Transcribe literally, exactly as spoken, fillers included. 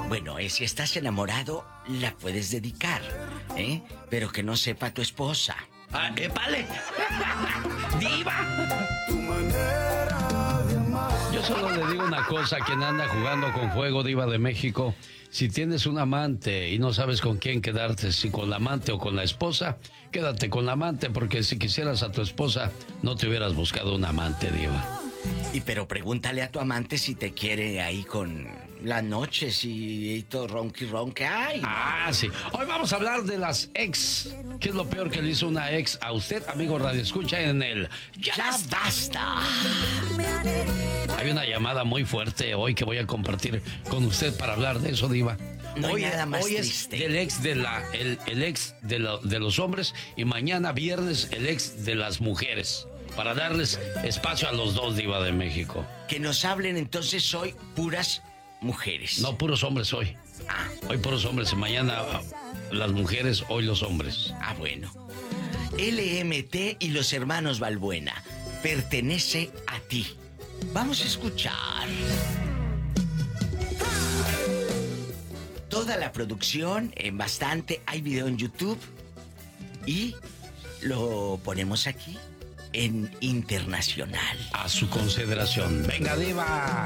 Bueno, eh, si estás enamorado, la puedes dedicar, ¿eh? Pero que no sepa tu esposa. Ah, ¡épale! ¡Diva! Yo solo le digo una cosa a quien anda jugando con fuego, Diva de México. Si tienes un amante y no sabes con quién quedarte, si con la amante o con la esposa, quédate con la amante, porque si quisieras a tu esposa, no te hubieras buscado un amante, Diva. Y pero pregúntale a tu amante si te quiere ahí con las noches y, y todo ronqui ronque. ¡Ay! Ah, sí. Hoy vamos a hablar de las ex. ¿Qué es lo peor que le hizo una ex a usted, amigo Radio Escucha, en el ¡Ya, ya basta! Hay una llamada muy fuerte hoy que voy a compartir con usted para hablar de eso, Diva. No hoy hay nada más hoy triste. Es el ex de la el, el ex de, lo, de los hombres y mañana viernes el ex de las mujeres. Para darles espacio a los dos, Diva de México. Que nos hablen entonces hoy puras mujeres. No, puros hombres hoy. Ah. Hoy puros hombres y mañana las mujeres, hoy los hombres. Ah, bueno. L M T y los hermanos Balbuena. Pertenece a ti. Vamos a escuchar. Toda la producción, en bastante, hay video en YouTube. Y lo ponemos aquí en internacional. A su consideración. Venga, Diva.